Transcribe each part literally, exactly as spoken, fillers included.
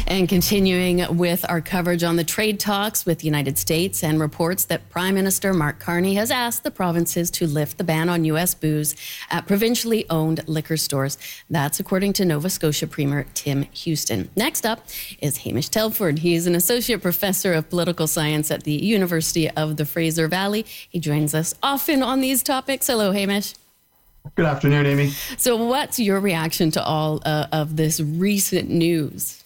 And continuing with our coverage on the trade talks with the United States and reports that Prime Minister Mark Carney has asked the provinces to lift the ban on U S booze at provincially owned liquor stores. That's according to Nova Scotia Premier Tim Houston. Next up is Hamish Telford. He is an associate professor of political science at the University of the Fraser Valley. He joins us often on these topics. Hello, Hamish. Good afternoon, Amy. So what's your reaction to all uh, of this recent news?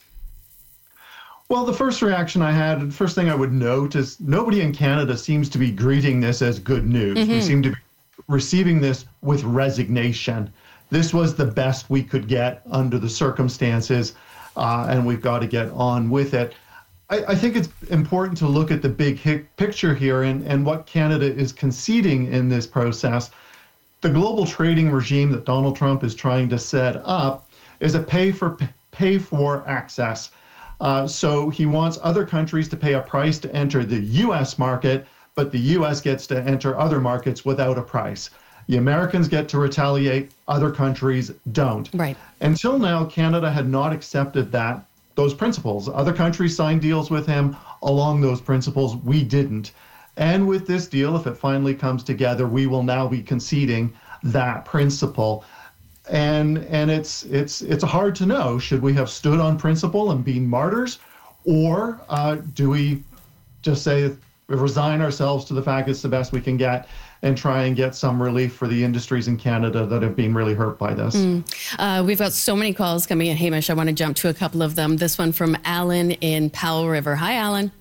Well, the first reaction I had, the first thing I would note is nobody in Canada seems to be greeting this as good news. Mm-hmm. We seem to be receiving this with resignation. This was the best we could get under the circumstances, uh, and we've got to get on with it. I, I think it's important to look at the big hic- picture here and, and what Canada is conceding in this process. The global trading regime that Donald Trump is trying to set up is a pay for pay for access. Uh, so he wants other countries to pay a price to enter the U S market, but the U S gets to enter other markets without a price. The Americans get to retaliate, other countries don't. Right. Until now, Canada had not accepted that, those principles. Other countries signed deals with him along those principles. We didn't. And with this deal, if it finally comes together, we will now be conceding that principle. And and it's it's it's hard to know, should we have stood on principle and been martyrs, or uh, do we just say, resign ourselves to the fact it's the best we can get and try and get some relief for the industries in Canada that have been really hurt by this? Mm. Uh, we've got so many calls coming in, Hamish. I want to jump to a couple of them. This one from Alan in Powell River. Hi, Alan.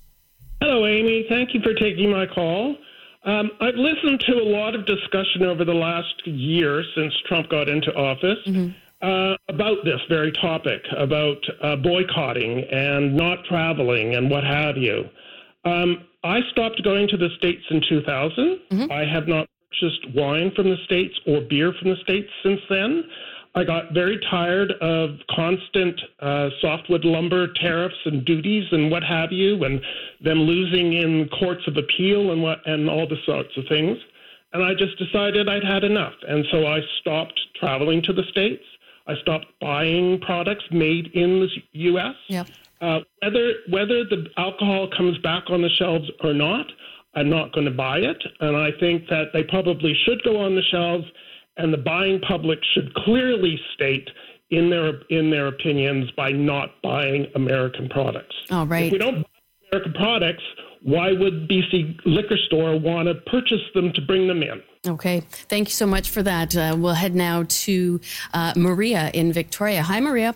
Hello, Amy. Thank you for taking my call. Um, I've listened to a lot of discussion over the last year since Trump got into office mm-hmm. uh, about this very topic, about uh, boycotting and not traveling and what have you. Um, I stopped going to the States in two thousand. Mm-hmm. I have not purchased wine from the States or beer from the States since then. I got very tired of constant uh, softwood lumber tariffs and duties and what have you, and them losing in courts of appeal and what and all the sorts of things. And I just decided I'd had enough. And so I stopped traveling to the States. I stopped buying products made in the U S. Yep. Uh, whether whether the alcohol comes back on the shelves or not, I'm not going to buy it. And I think that they probably should go on the shelves. And the buying public should clearly state in their in their opinions by not buying American products. All right. If we don't buy American products, why would B C Liquor Store want to purchase them to bring them in? Okay. Thank you so much for that. Uh, we'll head now to uh, Maria in Victoria. Hi, Maria.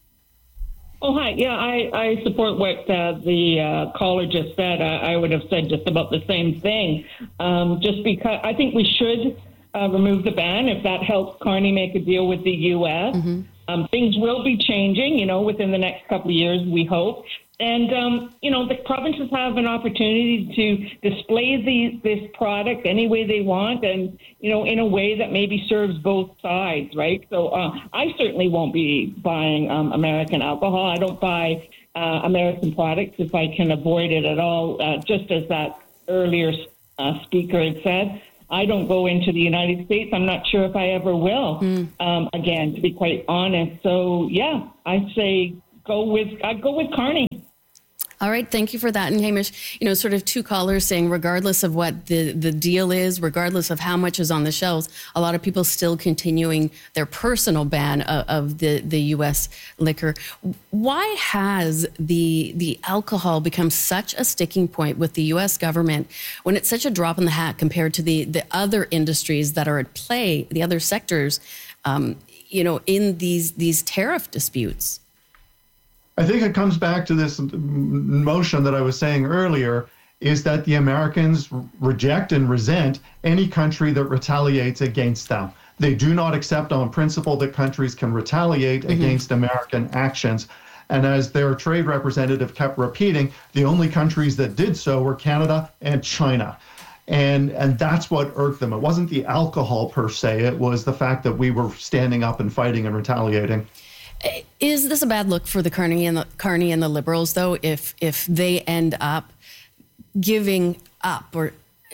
Oh, hi. Yeah, I, I support what uh, the uh, caller just said. I, I would have said just about the same thing. Um, just because I think we should Uh, remove the ban if that helps Carney make a deal with the U S. Mm-hmm. Um, things will be changing, you know, within the next couple of years, we hope. And, um, you know, the provinces have an opportunity to display the, this product any way they want and, you know, in a way that maybe serves both sides, right? So uh, I certainly won't be buying um, American alcohol. I don't buy uh, American products if I can avoid it at all, uh, just as that earlier uh, speaker had said. I don't go into the United States. I'm not sure if I ever will, mm. um, again, to be quite honest. So, yeah, I'd say go with I'd go with Carney. All right. Thank you for that. And Hamish, you know, sort of two callers saying regardless of what the, the deal is, regardless of how much is on the shelves, a lot of people still continuing their personal ban of, of the, the U S liquor. Why has the the alcohol become such a sticking point with the U S government when it's such a drop in the hat compared to the, the other industries that are at play, the other sectors, um, you know, in these these tariff disputes? I think it comes back to this motion that I was saying earlier, is that the Americans reject and resent any country that retaliates against them. They do not accept on principle that countries can retaliate mm-hmm. against American actions. And as their trade representative kept repeating, the only countries that did so were Canada and China. And and that's what irked them. It wasn't the alcohol per se. It was the fact that we were standing up and fighting and retaliating. Is this a bad look for the Carney and the Carney and the Liberals, though, if if they end up giving up or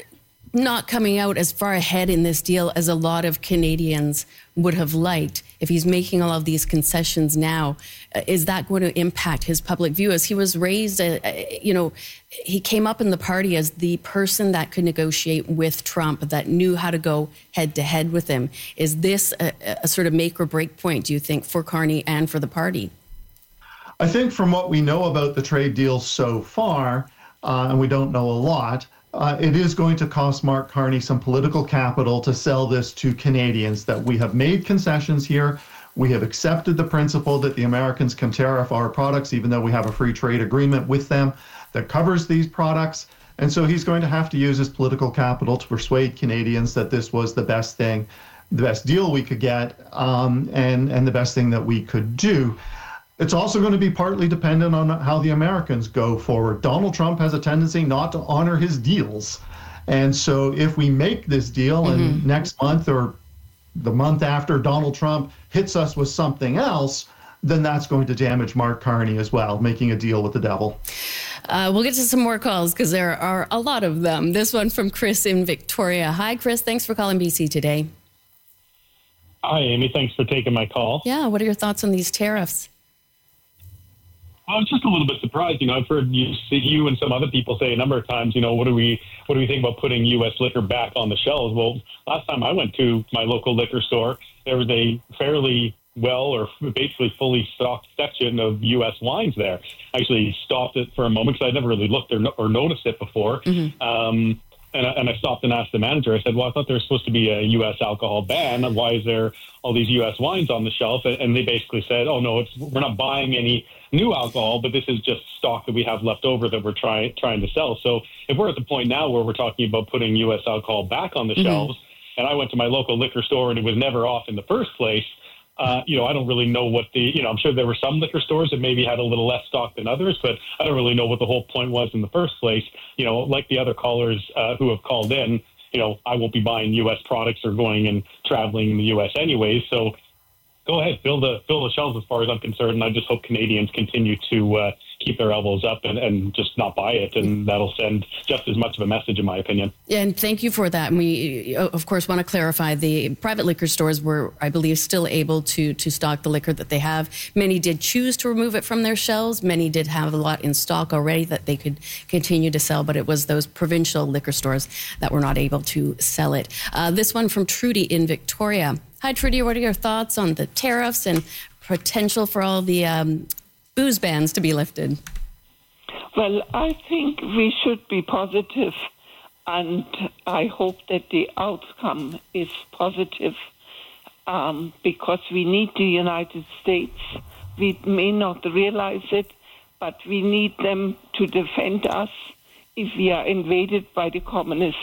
not coming out as far ahead in this deal as a lot of Canadians would have liked, if he's making all of these concessions now, uh, is that going to impact his public view? As he was raised, uh, uh, you know, he came up in the party as the person that could negotiate with Trump, that knew how to go head to head with him. Is this a, a sort of make or break point, do you think, for Carney and for the party? I think from what we know about the trade deal so far, uh, and we don't know a lot, Uh, it is going to cost Mark Carney some political capital to sell this to Canadians, that we have made concessions here. We have accepted the principle that the Americans can tariff our products, even though we have a free trade agreement with them that covers these products. And so he's going to have to use his political capital to persuade Canadians that this was the best thing, the best deal we could get, um, and, and the best thing that we could do. It's also going to be partly dependent on how the Americans go forward. Donald Trump has a tendency not to honor his deals. And so if we make this deal mm-hmm. and next month or the month after Donald Trump hits us with something else, then that's going to damage Mark Carney as well, making a deal with the devil. Uh, we'll get to some more calls because there are a lot of them. This one from Chris in Victoria. Hi, Chris. Thanks for calling B C today. Hi, Amy. Thanks for taking my call. Yeah. What are your thoughts on these tariffs? I was just a little bit surprised. You know, I've heard you, you and some other people say a number of times, you know, what do we what do we think about putting U S liquor back on the shelves? Well, last time I went to my local liquor store, there was a fairly well or basically fully stocked section of U S wines there. I actually stopped it for a moment because I'd never really looked or, or noticed it before. Mm-hmm. Um, and, I, and I stopped and asked the manager. I said, well, I thought there was supposed to be a U S alcohol ban. Why is there all these U S wines on the shelf? And they basically said, oh, no, it's we're not buying any new alcohol, but this is just stock that we have left over that we're trying trying to sell. So if we're at the point now where we're talking about putting U S alcohol back on the mm-hmm. shelves, and I went to my local liquor store and it was never off in the first place, uh, you know, I don't really know what the, you know, I'm sure there were some liquor stores that maybe had a little less stock than others, but I don't really know what the whole point was in the first place. You know, like the other callers uh, who have called in, you know, I won't be buying U S products or going and traveling in the U S anyways. So go ahead, fill the fill the shelves as far as I'm concerned. And I just hope Canadians continue to uh, keep their elbows up and, and just not buy it. And that'll send just as much of a message, in my opinion. Yeah, and thank you for that. And we, of course, want to clarify the private liquor stores were, I believe, still able to to stock the liquor that they have. Many did choose to remove it from their shelves. Many did have a lot in stock already that they could continue to sell. But it was those provincial liquor stores that were not able to sell it. Uh, this one from Trudy in Victoria. Hi, Trudy. What are your thoughts on the tariffs and potential for all the um, booze bans to be lifted? Well, I think we should be positive, and I hope that the outcome is positive um, because we need the United States. We may not realize it, but we need them to defend us if we are invaded by the communists.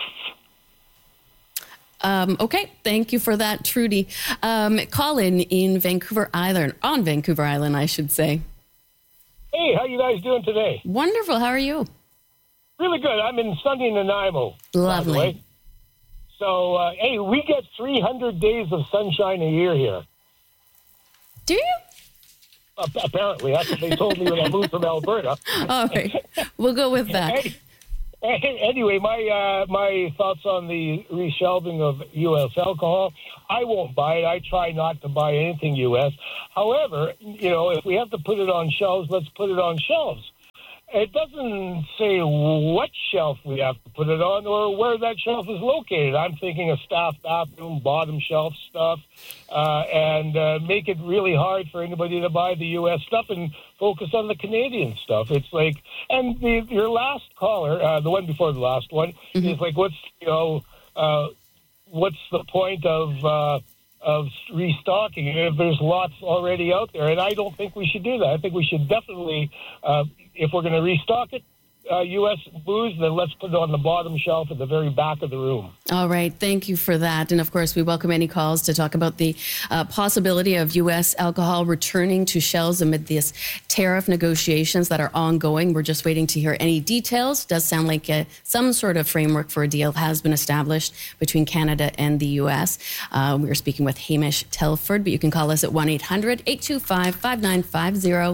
Um, okay, thank you for that, Trudy. Um, Colin in Vancouver Island, on Vancouver Island, I should say. Hey, how you guys doing today? Wonderful. How are you? Really good. I'm in sunny Nanaimo. Lovely. By the way. So, uh, hey, we get three hundred days of sunshine a year here. Do you? Uh, apparently. That's what they told me when I moved from Alberta. All right. We'll go with that. Hey, Anyway, my uh, my thoughts on the reshelving of U S alcohol. I won't buy it. I try not to buy anything U S. However, you know, if we have to put it on shelves, let's put it on shelves. It doesn't say what shelf we have to put it on or where that shelf is located. I'm thinking of staff bathroom, bottom shelf stuff, uh, and uh, make it really hard for anybody to buy the U S stuff and focus on the Canadian stuff. It's like, and the, your last caller, uh, the one before the last one, mm-hmm. is like, what's, you know, uh, what's the point of uh, of restocking if there's lots already out there? And I don't think we should do that. I think we should definitely, uh, if we're going to restock it, uh, U S booze, then let's put it on the bottom shelf at the very back of the room. All right. Thank you for that. And of course, we welcome any calls to talk about the uh, possibility of U S alcohol returning to shelves amid these tariff negotiations that are ongoing. We're just waiting to hear any details. Does sound like uh, some sort of framework for a deal has been established between Canada and the U S. Uh, we are speaking with Hamish Telford, but you can call us at one eight hundred eight two five five nine five zero.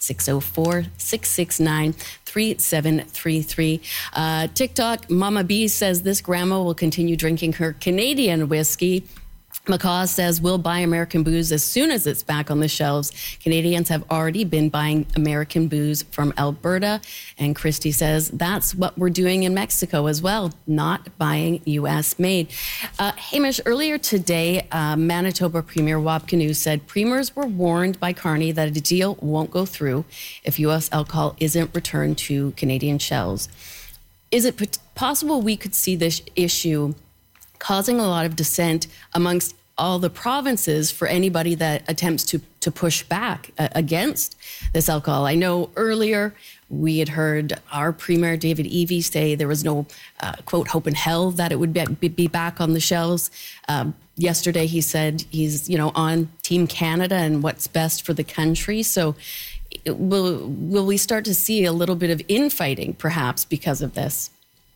six oh four, six six nine, three seven three three. Uh, TikTok, Mama B says this grandma will continue drinking her Canadian whiskey. McCaw says we'll buy American booze as soon as it's back on the shelves. Canadians have already been buying American booze from Alberta. And Christy says that's what we're doing in Mexico as well, not buying U S made. Uh, Hamish, earlier today, uh, Manitoba Premier Wab Kinew said premiers were warned by Carney that a deal won't go through if U S alcohol isn't returned to Canadian shelves. Is it possible we could see this issue causing a lot of dissent amongst all the provinces for anybody that attempts to to push back uh, against this alcohol? I know earlier we had heard our Premier David Eby say there was no, uh, quote, hope in hell that it would be, be back on the shelves. Um, yesterday he said he's, you know, on Team Canada and what's best for the country. So will, will we start to see a little bit of infighting perhaps because of this?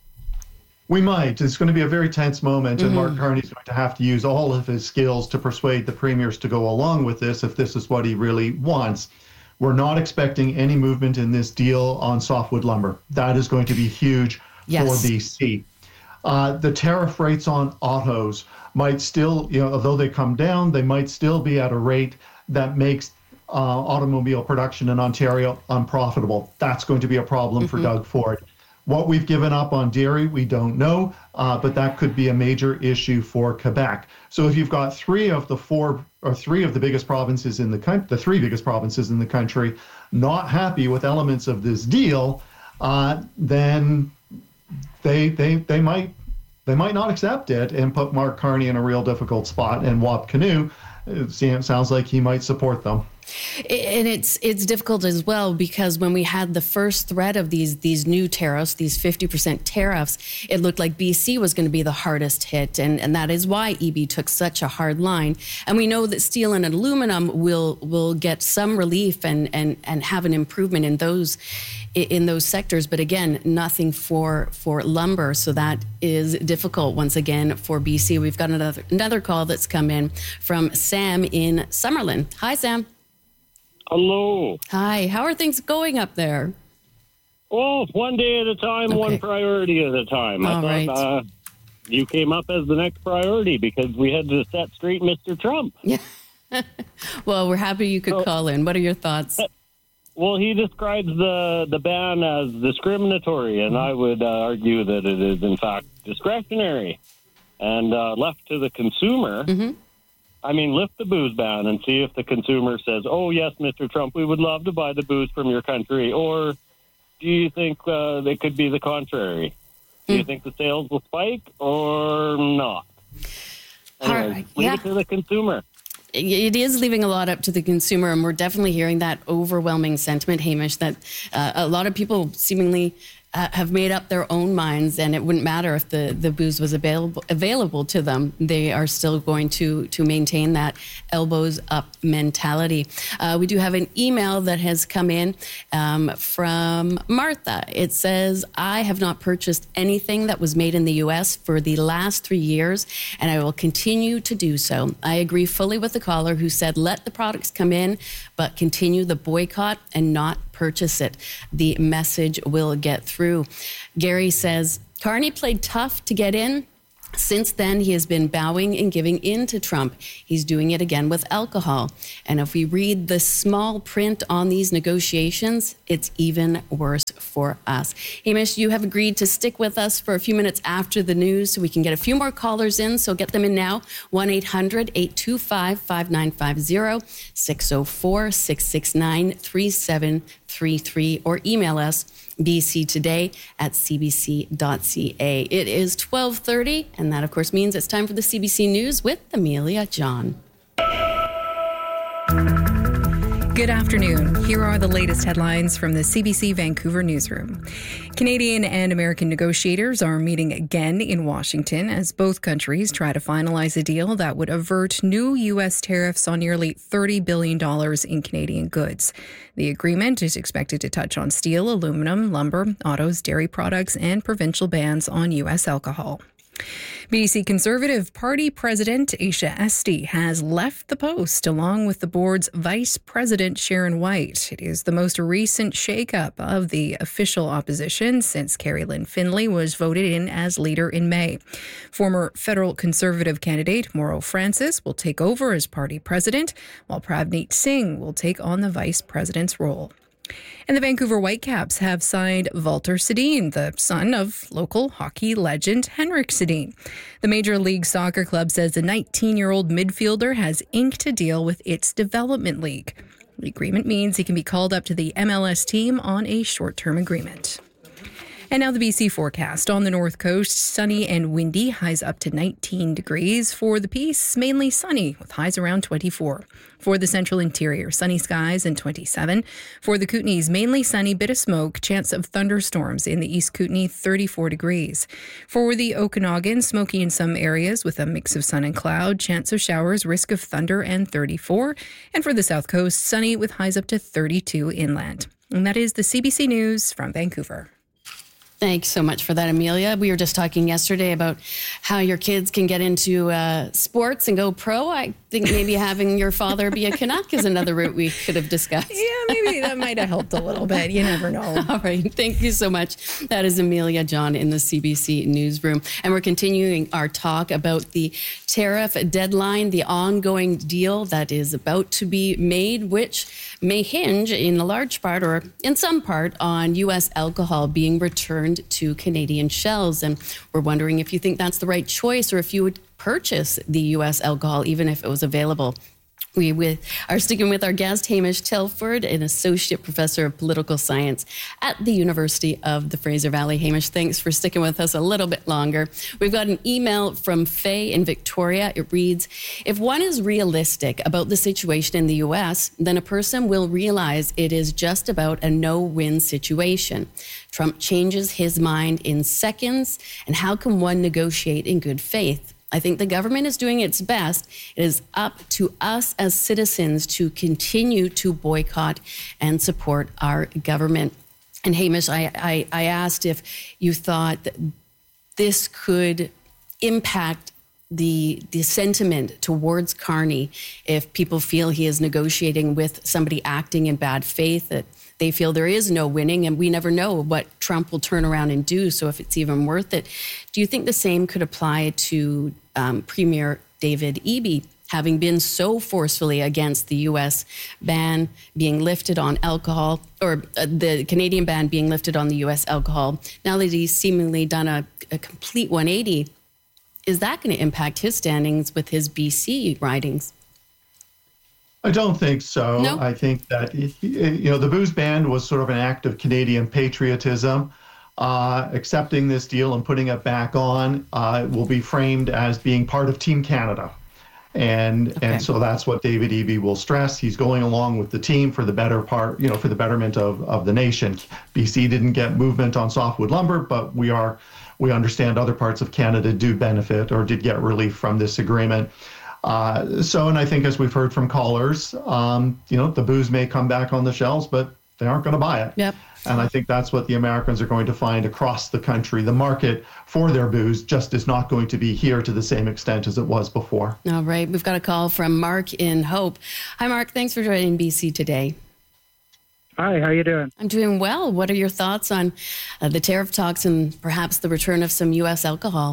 We might. It's going to be a very tense moment, and mm-hmm. Mark Carney's going to have to use all of his skills to persuade the premiers to go along with this if this is what he really wants. We're not expecting any movement in this deal on softwood lumber. That is going to be huge yes. for B C. Uh, the tariff rates on autos might still, you know, although they come down, they might still be at a rate that makes uh, automobile production in Ontario unprofitable. That's going to be a problem mm-hmm. for Doug Ford. What we've given up on dairy, we don't know, uh, but that could be a major issue for Quebec. So if you've got three of the four or three of the biggest provinces in the country, the three biggest provinces in the country, not happy with elements of this deal, uh, then they they they might they might not accept it and put Mark Carney in a real difficult spot. And Wab Kinew, it sounds like he might support them. And it's it's difficult as well because when we had the first threat of these these new tariffs, these fifty percent tariffs, it looked like B C was going to be the hardest hit. And, and that is why Eby took such a hard line. And we know that steel and aluminum will will get some relief and, and, and have an improvement in those in those sectors. But again, nothing for for lumber. So that is difficult once again for B C. We've got another another call that's come in from Sam in Summerlin. Hi, Sam. Hello. Hi. How are things going up there? Well, one day at a time, okay. one priority at a time. All I thought right. uh, you came up as the next priority because we had to set straight Mister Trump. Yeah. Well, we're happy you could so, call in. What are your thoughts? Well, he describes the, the ban as discriminatory, and I would uh, argue that it is, in fact, discretionary and uh, left to the consumer. Mm-hmm. I mean, lift the booze ban and see if the consumer says, oh, yes, Mister Trump, we would love to buy the booze from your country. Or do you think uh, it could be the contrary? Do mm. you think the sales will spike or not? Anyways, right. leave yeah. it to the consumer. It is leaving a lot up to the consumer, and we're definitely hearing that overwhelming sentiment, Hamish, that uh, a lot of people seemingly Uh, have made up their own minds, and it wouldn't matter if the, the booze was available available to them. They are still going to to maintain that elbows up mentality. Uh, we do have an email that has come in um, from Martha. It says, I have not purchased anything that was made in the U S for the last three years, and I will continue to do so. I agree fully with the caller who said, let the products come in, but continue the boycott and not purchase it. The message will get through. Gary says, Carney played tough to get in. Since then, he has been bowing and giving in to Trump. He's doing it again with alcohol. And if we read the small print on these negotiations, it's even worse for us. Hamish, you have agreed to stick with us for a few minutes after the news so we can get a few more callers in. So get them in now. one eight hundred, eight two five, five nine five zero, six oh four, six six nine, three seven three three, or email us b c today at c b c dot c a. It is twelve thirty, and that, of course, means it's time for the C B C News with Amelia John. Good afternoon. Here are the latest headlines from the C B C Vancouver newsroom. Canadian and American negotiators are meeting again in Washington as both countries try to finalize a deal that would avert new U S tariffs on nearly thirty billion dollars in Canadian goods. The agreement is expected to touch on steel, aluminum, lumber, autos, dairy products, and provincial bans on U S alcohol. B C Conservative Party President Aisha Esty has left the post along with the board's Vice President Sharon White. It is the most recent shakeup of the official opposition since Carrie Lynn Findlay was voted in as leader in May. Former federal Conservative candidate Mauro Francis will take over as party president, while Pravneet Singh will take on the vice president's role. And the Vancouver Whitecaps have signed Walter Sedin, the son of local hockey legend Henrik Sedin. The Major League Soccer club says the nineteen-year-old midfielder has inked a deal with its development league. The agreement means he can be called up to the M L S team on a short-term agreement. And now the B C forecast. On the north coast, sunny and windy, highs up to nineteen degrees. For the Peace, mainly sunny with highs around twenty-four. For the central interior, sunny skies and twenty-seven. For the Kootenays, mainly sunny, bit of smoke, chance of thunderstorms in the East Kootenay, thirty-four degrees. For the Okanagan, smoky in some areas with a mix of sun and cloud, chance of showers, risk of thunder, and thirty-four. And for the south coast, sunny with highs up to thirty-two inland. And that is the C B C News from Vancouver. Thanks so much for that, Amelia. We were just talking yesterday about how your kids can get into uh, sports and go pro. I think maybe having your father be a Canuck is another route we could have discussed. Yeah, maybe that might have helped a little bit. You never know. All right. Thank you so much. That is Amelia John in the C B C Newsroom. And we're continuing our talk about the tariff deadline, the ongoing deal that is about to be made, which may hinge in a large part or in some part on U S alcohol being returned to Canadian shelves. And we're wondering if you think that's the right choice or if you would purchase the U S alcohol, even if it was available. We with, are sticking with our guest, Hamish Telford, an associate professor of political science at the University of the Fraser Valley. Hamish, thanks for sticking with us a little bit longer. We've got an email from Faye in Victoria. It reads, if one is realistic about the situation in the U S, then a person will realize it is just about a no-win situation. Trump changes his mind in seconds, and how can one negotiate in good faith? I think the government is doing its best. It is up to us as citizens to continue to boycott and support our government. And Hamish, I, I, I asked if you thought that this could impact the the sentiment towards Carney if people feel he is negotiating with somebody acting in bad faith, that they feel there is no winning, and we never know what Trump will turn around and do, so if it's even worth it. Do you think the same could apply to um, Premier David Eby, having been so forcefully against the U S ban being lifted on alcohol, or uh, the Canadian ban being lifted on the U S alcohol, now that he's seemingly done a, a complete one eighty, is that going to impact his standings with his B C ridings? I don't think so. No? I think that, you know, the booze ban was sort of an act of Canadian patriotism. Uh, accepting this deal and putting it back on uh, will be framed as being part of Team Canada. And okay. and so that's what David Eby will stress. He's going along with the team for the better part, you know, for the betterment of, of the nation. B C didn't get movement on softwood lumber, but we are, we understand other parts of Canada do benefit or did get relief from this agreement. Uh, so, and I think as we've heard from callers, um, you know, the booze may come back on the shelves, but they aren't going to buy it. Yep. And I think that's what the Americans are going to find across the country. The market for their booze just is not going to be here to the same extent as it was before. All right. We've got a call from Mark in Hope. Hi, Mark. Thanks for joining B C today. Hi, how you doing? I'm doing well. What are your thoughts on uh, the tariff talks and perhaps the return of some U S alcohol?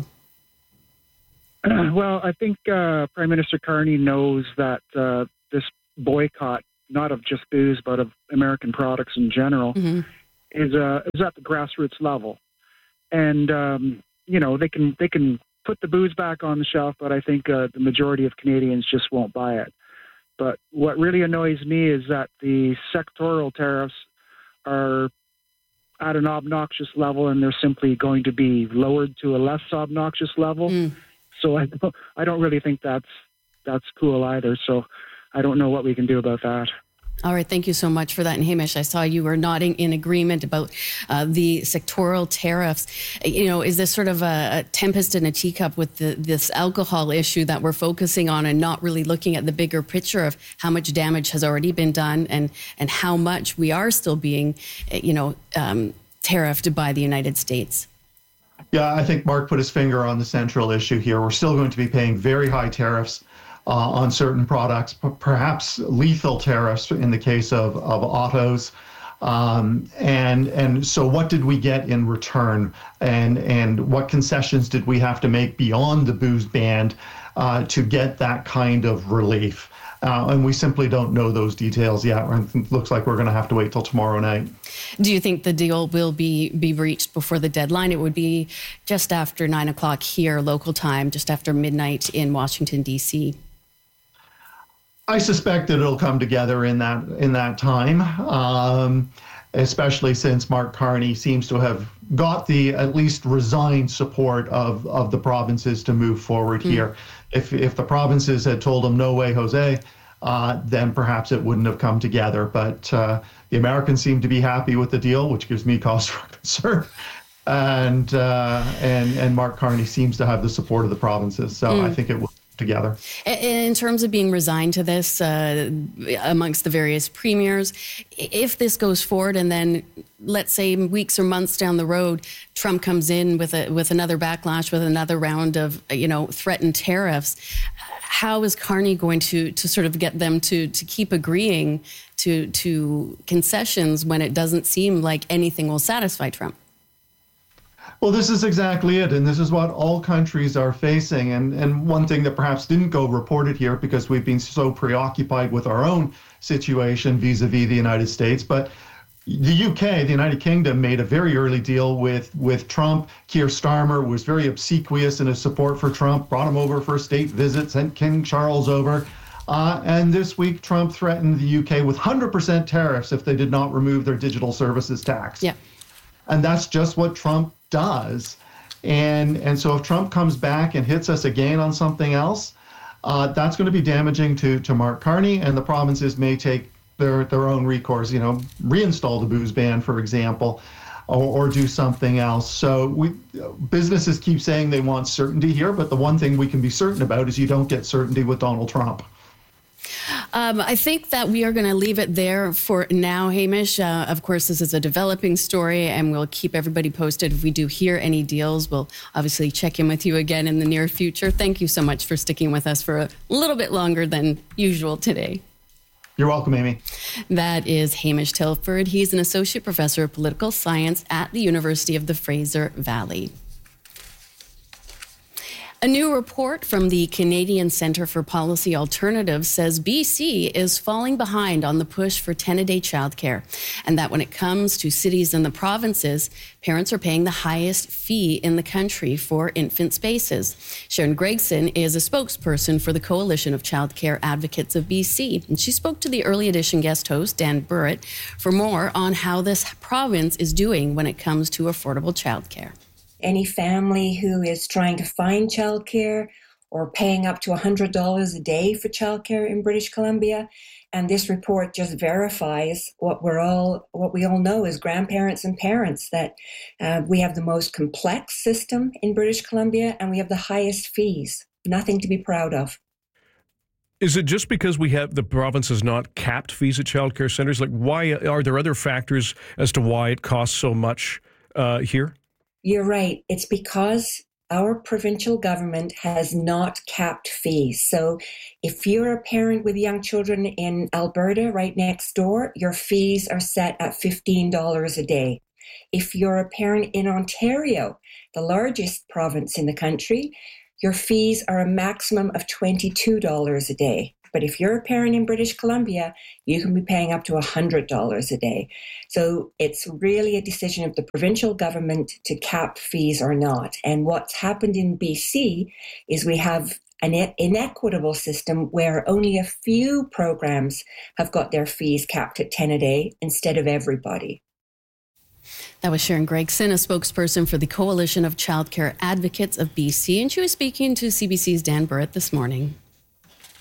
Well, I think uh, Prime Minister Carney knows that uh, this boycott, not of just booze, but of American products in general, mm-hmm. is uh, is at the grassroots level. And, um, you know, they can they can put the booze back on the shelf, but I think uh, the majority of Canadians just won't buy it. But what really annoys me is that the sectoral tariffs are at an obnoxious level, and they're simply going to be lowered to a less obnoxious level. Mm. So I don't, I don't really think that's that's cool either. So I don't know what we can do about that. All right. Thank you so much for that. And Hamish, I saw you were nodding in agreement about uh, the sectoral tariffs. You know, is this sort of a, a tempest in a teacup with the, this alcohol issue that we're focusing on and not really looking at the bigger picture of how much damage has already been done and, and how much we are still being, you know, um, tariffed by the United States? Yeah, I think Mark put his finger on the central issue here. We're still going to be paying very high tariffs uh, on certain products, perhaps lethal tariffs in the case of, of autos. Um, and and so what did we get in return? And, and what concessions did we have to make beyond the booze ban uh, to get that kind of relief? Uh, and we simply don't know those details yet. It looks like we're going to have to wait till tomorrow night. Do you think the deal will be, be reached before the deadline? It would be just after nine o'clock here, local time, just after midnight in Washington, D C. I suspect that it'll come together in that in that time, um, especially since Mark Carney seems to have got the at least resigned support of, of the provinces to move forward mm. here. If if the provinces had told him, no way, Jose, uh, then perhaps it wouldn't have come together. But uh, the Americans seem to be happy with the deal, which gives me cause for concern. And, uh, and, and Mark Carney seems to have the support of the provinces. So mm. I think it will together. In terms of being resigned to this uh, amongst the various premiers, if this goes forward and then let's say weeks or months down the road, Trump comes in with a with another backlash, with another round of, you know, threatened tariffs, how is Carney going to to sort of get them to to keep agreeing to to concessions when it doesn't seem like anything will satisfy Trump? Well, this is exactly it, and this is what all countries are facing. And, and one thing that perhaps didn't go reported here because we've been so preoccupied with our own situation vis-a-vis the United States, but the U K, the United Kingdom, made a very early deal with, with Trump. Keir Starmer was very obsequious in his support for Trump, brought him over for a state visit, sent King Charles over. Uh, and this week, Trump threatened the U K with one hundred percent tariffs if they did not remove their digital services tax. Yeah. And that's just what Trump does. And and so if Trump comes back and hits us again on something else, uh, that's going to be damaging to, to Mark Carney, and the provinces may take their, their own recourse, you know, reinstall the booze ban, for example, or, or do something else. So we businesses keep saying they want certainty here, but the one thing we can be certain about is you don't get certainty with Donald Trump. Um, I think that we are going to leave it there for now, Hamish. Uh, of course, this is a developing story, and we'll keep everybody posted. If we do hear any deals, we'll obviously check in with you again in the near future. Thank you so much for sticking with us for a little bit longer than usual today. You're welcome, Amy. That is Hamish Tilford. He's an associate professor of political science at the University of the Fraser Valley. A new report from the Canadian Centre for Policy Alternatives says B C is falling behind on the push for ten-a-day childcare, and that when it comes to cities and the provinces, parents are paying the highest fee in the country for infant spaces. Sharon Gregson is a spokesperson for the Coalition of Childcare Advocates of B C, and she spoke to the Early Edition guest host, Dan Burritt, for more on how this province is doing when it comes to affordable childcare. Any family who is trying to find childcare or paying up to one hundred dollars a day for childcare in British Columbia. And this report just verifies what we're all, what we all know as grandparents and parents, that uh, we have the most complex system in British Columbia and we have the highest fees. Nothing to be proud of. Is it just because we have the province has not capped fees at childcare centres? Like, why are there other factors as to why it costs so much uh, here? You're right. It's because our provincial government has not capped fees. So if you're a parent with young children in Alberta right next door, your fees are set at fifteen dollars a day. If you're a parent in Ontario, the largest province in the country, your fees are a maximum of twenty-two dollars a day. But if you're a parent in British Columbia, you can be paying up to one hundred dollars a day. So it's really a decision of the provincial government to cap fees or not. And what's happened in B C is we have an inequitable system where only a few programs have got their fees capped at ten a day instead of everybody. That was Sharon Gregson, a spokesperson for the Coalition of Childcare Advocates of B C, and she was speaking to C B C's Dan Burritt this morning.